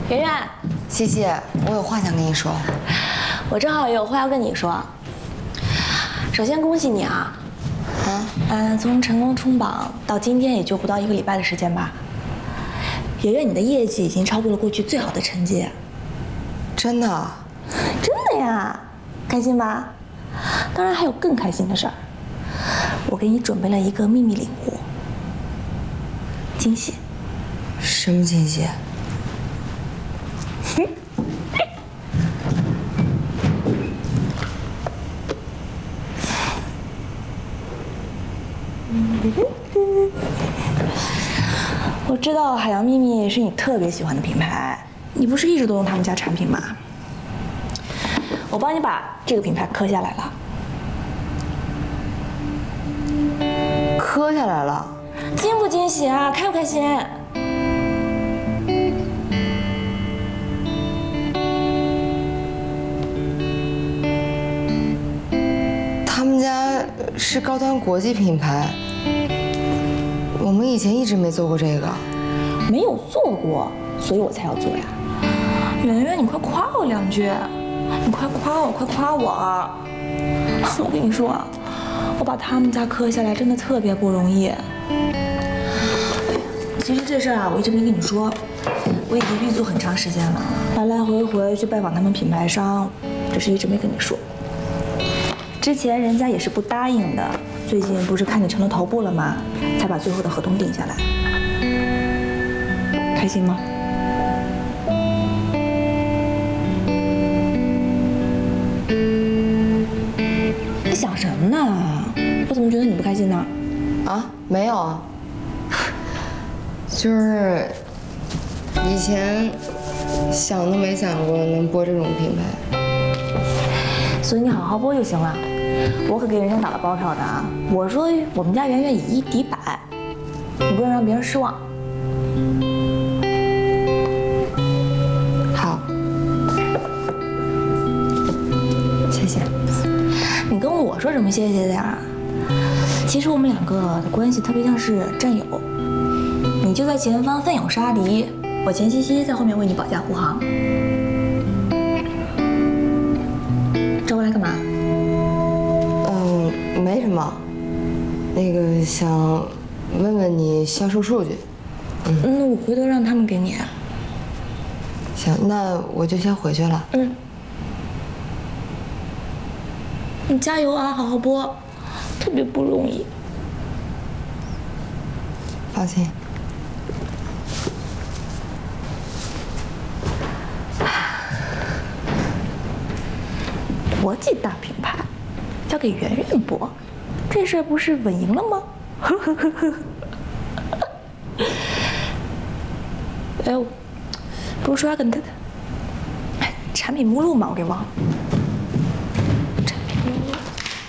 圆圆， 西西，我有话想跟你说。 我正好也有话要跟你说。首先恭喜你啊！从成功冲榜到今天也就不到1个礼拜的时间吧。圆圆，你的业绩已经超过了过去最好的成绩。 真的？ 真的呀，开心吧？当然还有更开心的事儿，我给你准备了一个秘密礼物，惊喜。 什么惊喜？ 我知道海洋秘密是你特别喜欢的品牌，你不是一直都用他们家产品吗？我帮你把这个品牌刻下来了。 刻下来了？ 惊不惊喜啊？开不开心？ 他们家是高端国际品牌，我们以前一直没做过这个。 没有做过，所以我才要做呀。圆圆，你快夸我2句，你快夸我，快夸我！我跟你说啊，我把他们家刻下来真的特别不容易。其实这事儿啊，我一直没跟你说，我已经预做很长时间了，来来回回去拜访他们品牌商，只是一直没跟你说。之前人家也是不答应的，最近不是看你成了头部了吗？才把最后的合同定下来。开心吗？你想什么呢？我怎么觉得你不开心呢？ 啊，没有啊，就是以前想都没想过能播这种品牌。 所以你好好播就行了。我可给人家打了包票的啊！我说我们家圆圆以1敌100，你不能让别人失望。 好，谢谢。 你跟我说什么谢谢的呀？其实我们2个的关系特别像是战友，你就在前方奋勇杀敌，我钱西西在后面为你保驾护航。找我来干嘛？ 没什么，那个想问问你销售数据。 那我回头让他们给你。 行，那我就先回去了。 你加油啊，好好播，特别不容易。 放心。 国际大品牌交给圆圆播，这事儿不是稳赢了吗？哎呦，不是刷个产品目录吗？我给忘了。产品目录。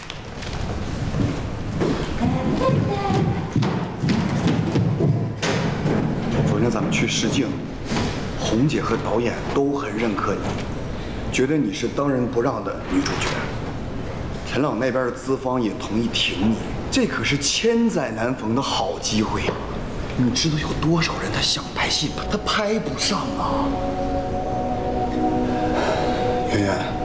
昨天咱们去试镜，红姐和导演都很认可你，觉得你是当仁不让的女主角。田朗那边的资方也同意挺你，这可是千载难逢的好机会啊！你知道有多少人他想拍戏，他拍不上啊？圆圆。